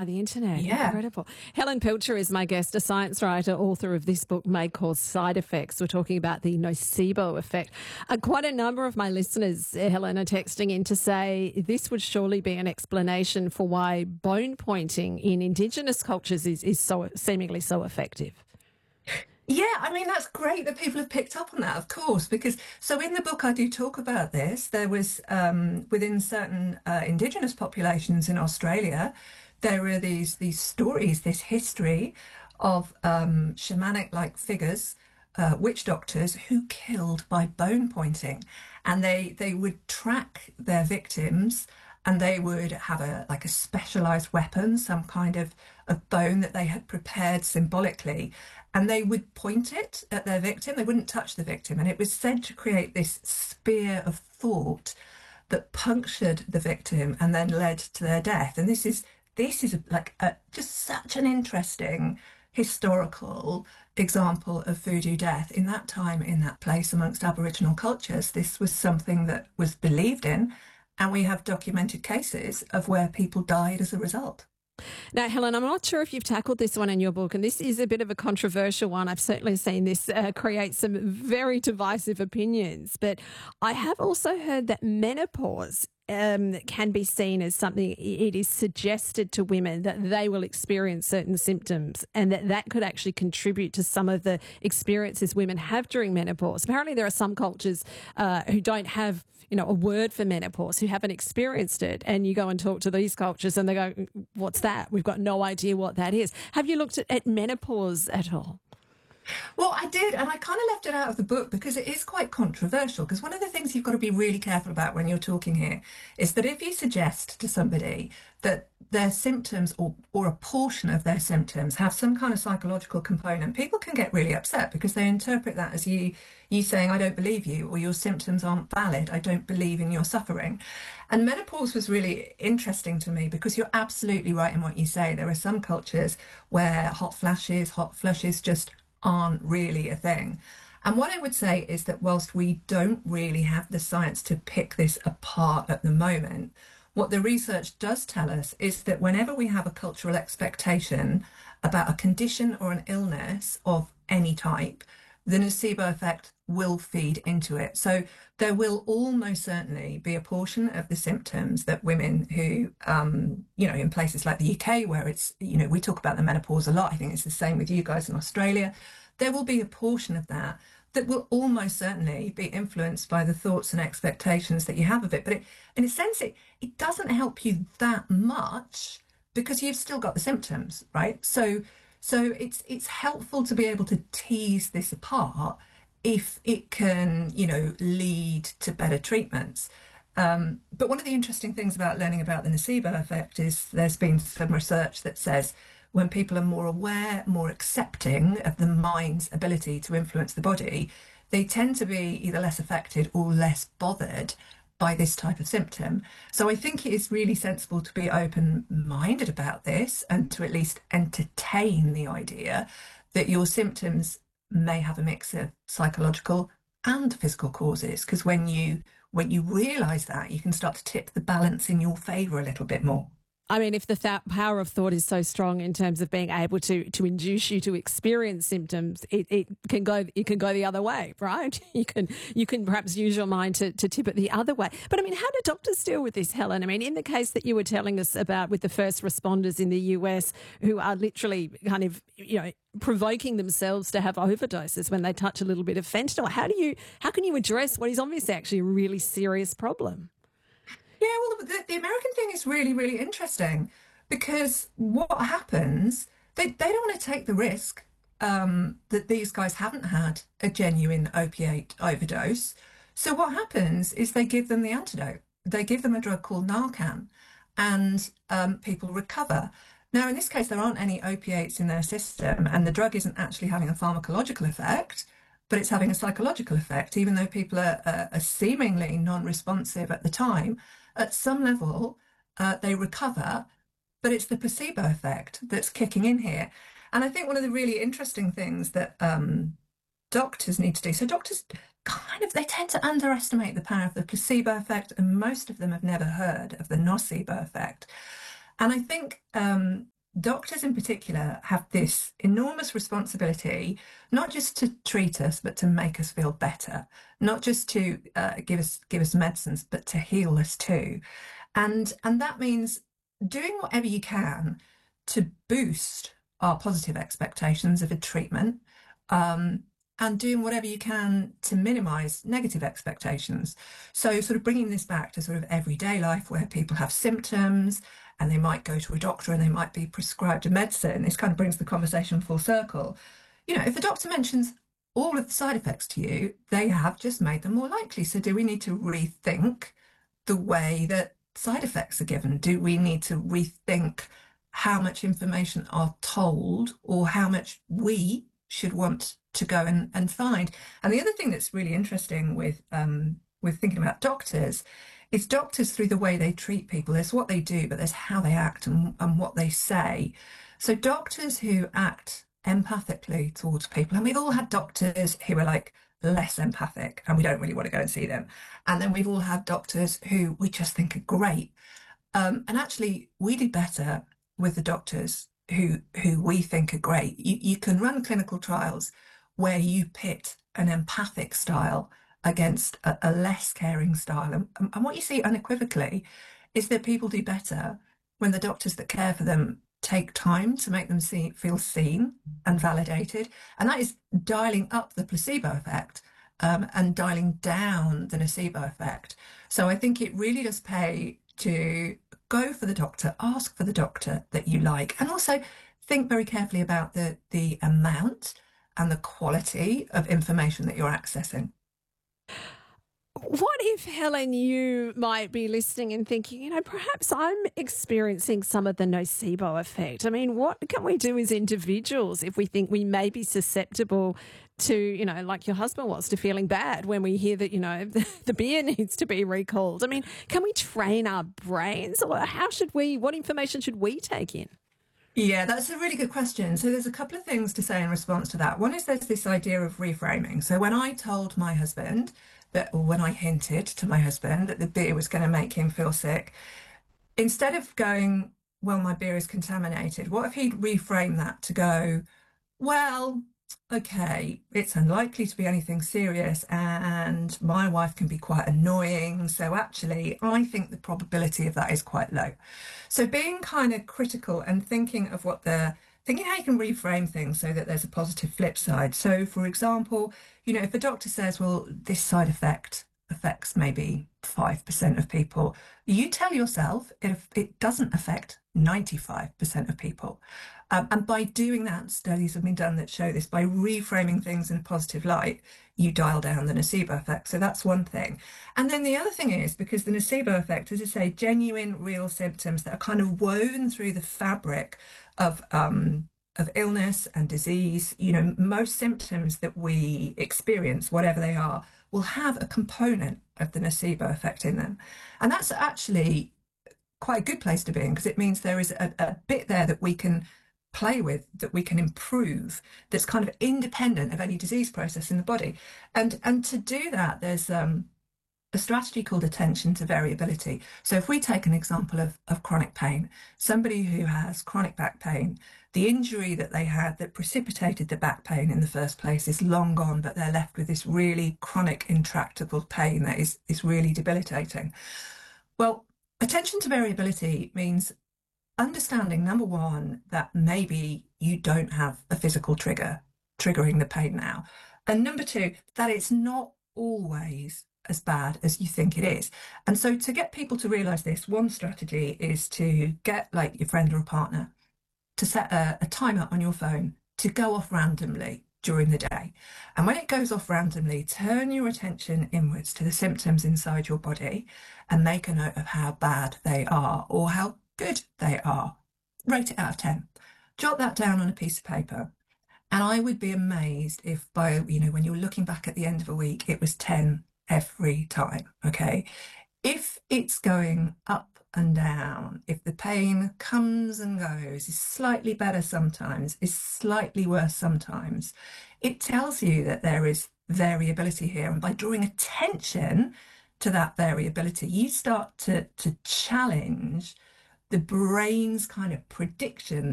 the internet. Yeah. Incredible. Helen Pilcher is my guest, a science writer, author of this book, May Cause Side Effects. We're talking about the nocebo effect. Quite a number of my listeners, Helen, are texting in to say this would surely be an explanation for why bone pointing in Indigenous cultures is so seemingly so effective. Yeah, I mean, that's great that people have picked up on that, of course, because so in the book I do talk about this. There was within certain Indigenous populations in Australia, there are these stories, this history of shamanic-like figures, witch doctors who killed by bone pointing, and they would track their victims, and they would have a specialized weapon, some kind of bone that they had prepared symbolically, and they would point it at their victim. They wouldn't touch the victim, and it was said to create this spear of thought that punctured the victim and then led to their death. And this is just such an interesting historical example of voodoo death in that time, in that place, amongst Aboriginal cultures. This was something that was believed in, and we have documented cases of where people died as a result. Now, Helen, I'm not sure if you've tackled this one in your book, and this is a bit of a controversial one. I've certainly seen this create some very divisive opinions, but I have also heard that menopause can be seen as something, it is suggested to women that they will experience certain symptoms, and that could actually contribute to some of the experiences women have during menopause. Apparently there are some cultures who don't have a word for menopause, who haven't experienced it, and you go and talk to these cultures and they go, what's that? We've got no idea what that is. Have you looked at menopause at all? Well, I did, and I kind of left it out of the book because it is quite controversial. Because one of the things you've got to be really careful about when you're talking here is that if you suggest to somebody that their symptoms or a portion of their symptoms have some kind of psychological component, people can get really upset because they interpret that as you saying, I don't believe you, or your symptoms aren't valid, I don't believe in your suffering. And menopause was really interesting to me because you're absolutely right in what you say. There are some cultures where hot flushes just aren't really a thing. And what I would say is that whilst we don't really have the science to pick this apart at the moment, what the research does tell us is that whenever we have a cultural expectation about a condition or an illness of any type, the nocebo effect will feed into it. So there will almost certainly be a portion of the symptoms that women who, in places like the UK where it's, we talk about the menopause a lot. I think it's the same with you guys in Australia. There will be a portion of that will almost certainly be influenced by the thoughts and expectations that you have of it. But in a sense, it doesn't help you that much because you've still got the symptoms, right? So it's helpful to be able to tease this apart if it can, lead to better treatments. But one of the interesting things about learning about the nocebo effect is there's been some research that says when people are more aware, more accepting of the mind's ability to influence the body, they tend to be either less affected or less bothered by this type of symptom. So I think it is really sensible to be open-minded about this and to at least entertain the idea that your symptoms may have a mix of psychological and physical causes, because when you realise that, you can start to tip the balance in your favour a little bit more. I mean, if the power of thought is so strong in terms of being able to induce you to experience symptoms, it can go the other way, right? You can perhaps use your mind to tip it the other way. But I mean, how do doctors deal with this, Helen? I mean, in the case that you were telling us about with the first responders in the US who are literally kind of, provoking themselves to have overdoses when they touch a little bit of fentanyl, how can you address what is obviously actually a really serious problem? Yeah, well, the American thing is really, really interesting because what happens, they don't want to take the risk that these guys haven't had a genuine opiate overdose. So what happens is they give them the antidote. They give them a drug called Narcan, and people recover. Now, in this case, there aren't any opiates in their system, and the drug isn't actually having a pharmacological effect, but it's having a psychological effect, even though people are seemingly non-responsive at the time. At some level, they recover, but it's the placebo effect that's kicking in here. And I think one of the really interesting things that doctors need to do, so doctors they tend to underestimate the power of the placebo effect, and most of them have never heard of the nocebo effect. And I think doctors in particular have this enormous responsibility, not just to treat us, but to make us feel better, not just to give us medicines, but to heal us too. And that means doing whatever you can to boost our positive expectations of a treatment, um, and doing whatever you can to minimize negative expectations. So, sort of bringing this back to sort of everyday life where people have symptoms and they might go to a doctor and they might be prescribed a medicine. This kind of brings the conversation full circle. If the doctor mentions all of the side effects to you, they have just made them more likely. So, do we need to rethink the way that side effects are given? Do we need to rethink how much information are told or how much we should want to go and find? And the other thing that's really interesting with thinking about doctors is doctors, through the way they treat people, there's what they do, but there's how they act and what they say. So doctors who act empathically towards people, and we've all had doctors who are like less empathic and we don't really want to go and see them. And then we've all had doctors who we just think are great. And actually, we do better with the doctors who we think are great. You can run clinical trials where you pit an empathic style against a less caring style. And what you see unequivocally is that people do better when the doctors that care for them take time to make them feel seen and validated. And that is dialing up the placebo effect, and dialing down the nocebo effect. So I think it really does pay to go for the doctor, ask for the doctor that you like, and also think very carefully about the amount and the quality of information that you're accessing. What if, Helen, you might be listening and thinking, perhaps I'm experiencing some of the nocebo effect? I mean, what can we do as individuals if we think we may be susceptible to, like your husband was, to feeling bad when we hear that, the beer needs to be recalled? I mean, can we train our brains, or what information should we take in? Yeah, that's a really good question. So there's a couple of things to say in response to that. One is there's this idea of reframing. So when I told my husband or when I hinted to my husband that the beer was going to make him feel sick, instead of going, well, my beer is contaminated, what if he'd reframe that to go, well, okay, it's unlikely to be anything serious, and my wife can be quite annoying, so actually I think the probability of that is quite low. So being kind of critical and thinking how you can reframe things so that there's a positive flip side. So for example, if a doctor says, well, this side effect affects maybe 5% of people, you tell yourself it doesn't affect 95% of people. And by doing that, studies have been done that show this, by reframing things in a positive light, you dial down the nocebo effect. So that's one thing. And then the other thing is, because the nocebo effect, as I say, genuine, real symptoms that are kind of woven through the fabric of illness and disease. Most symptoms that we experience, whatever they are, will have a component of the nocebo effect in them. And that's actually quite a good place to be in, because it means there is a bit there that we can play with, that we can improve, that's kind of independent of any disease process in the body. And to do that, there's a strategy called attention to variability. So if we take an example of chronic pain, somebody who has chronic back pain, the injury that they had that precipitated the back pain in the first place is long gone, but they're left with this really chronic, intractable pain that is really debilitating. Well, attention to variability means understanding, number one, that maybe you don't have a physical trigger triggering the pain now. And number two, that it's not always as bad as you think it is. And so to get people to realize this, one strategy is to get like your friend or a partner to set a timer on your phone to go off randomly during the day. And when it goes off randomly, turn your attention inwards to the symptoms inside your body and make a note of how bad they are or how good they are. Rate it out of 10. Jot that down on a piece of paper. And I would be amazed if when you're looking back at the end of a week, it was 10 every time, okay? If it's going up and down, if the pain comes and goes, is slightly better sometimes, is slightly worse sometimes, it tells you that there is variability here. And by drawing attention to that variability, you start to challenge the brain's kind of prediction